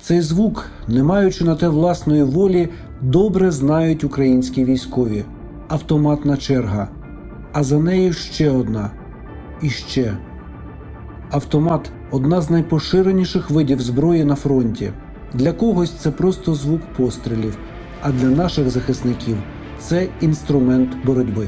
Цей звук, не маючи на те власної волі, добре знають українські військові. Автоматна черга. А за нею ще одна. І ще. Автомат – одна з найпоширеніших видів зброї на фронті. Для когось це просто звук пострілів, а для наших захисників – це інструмент боротьби.